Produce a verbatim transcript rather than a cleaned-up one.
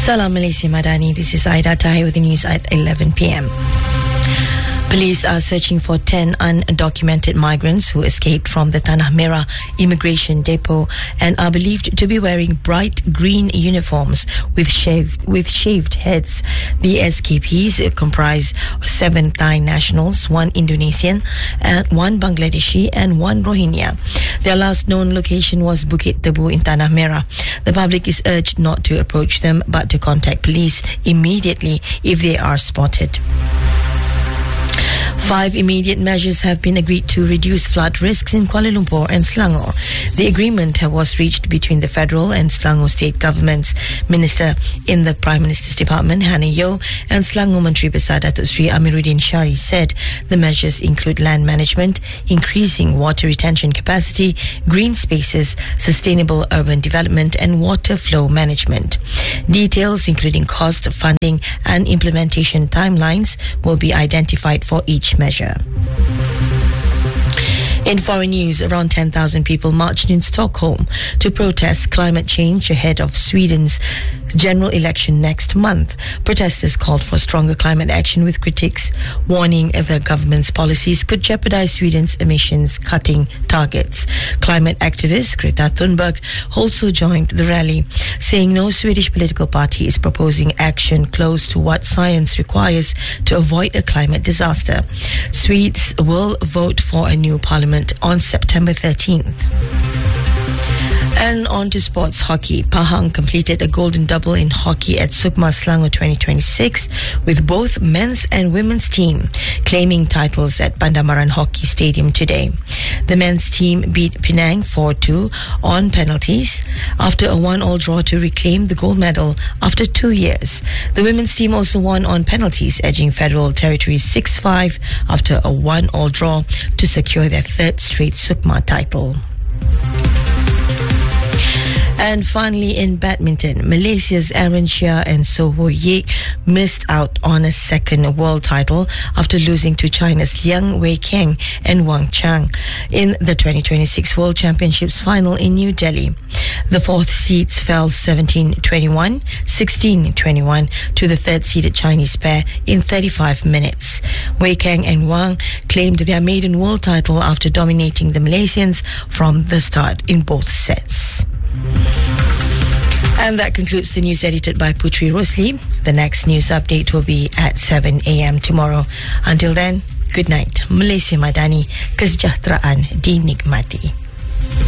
Salam Malaysia Madani. This is Aida Tahir with the news at eleven p m. Police are searching for ten undocumented migrants who escaped from the Tanah Merah immigration depot and are believed to be wearing bright green uniforms with shaved, with shaved heads. The escapees comprise seven Thai nationals, one Indonesian, and one Bangladeshi, and one Rohingya. Their last known location was Bukit Tebu in Tanah Merah. The public is urged not to approach them but to contact police immediately if they are spotted. Five immediate measures have been agreed to reduce flood risks in Kuala Lumpur and Selangor. The agreement was reached between the federal and Selangor state governments. Minister in the Prime Minister's Department, Hannah Yeoh, and Selangor Menteri Besar Datuk Seri Amiruddin Shari said the measures include land management, increasing water retention capacity, green spaces, sustainable urban development, and water flow management. Details, including cost, funding, and implementation timelines, will be identified for each measure. In foreign news, around ten thousand people marched in Stockholm to protest climate change ahead of Sweden's general election next month. Protesters called for stronger climate action, with critics warning the government's policies could jeopardize Sweden's emissions cutting targets. Climate activist Greta Thunberg also joined the rally, saying no Swedish political party is proposing action close to what science requires to avoid a climate disaster. Swedes will vote for a new parliament on September thirteenth. And on to sports hockey. Pahang completed a golden double in hockey at Sukma Selangor twenty twenty-six, with both men's and women's team claiming titles at Pandamaran Hockey Stadium today. The men's team beat Penang four two on penalties after a one-all draw to reclaim the gold medal after two years. The women's team also won on penalties, edging Federal Territories six five after a one-all draw to secure their third straight Sukma title. And finally, in badminton, Malaysia's Aaron Chia and So Ho Ye missed out on a second world title after losing to China's Liang Wei-Keng and Wang Chang in the twenty twenty-six World Championships final in New Delhi. The fourth seeds fell seventeen twenty-one, sixteen twenty-one to the third-seeded Chinese pair in thirty-five minutes. Wei-Keng and Wang claimed their maiden world title after dominating the Malaysians from the start in both sets. And that concludes the news edited by Putri Rosli. The next news update will be at seven a m tomorrow. Until then, good night. Malaysia Madani, kesejahteraan dinikmati.